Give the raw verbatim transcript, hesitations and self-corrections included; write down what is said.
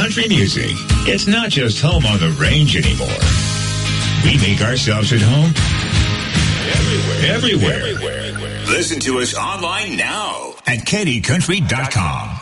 country music. It's not just home on the range anymore. We make ourselves at home everywhere. Everywhere. Everywhere. Listen to us online now at Candy Country dot com.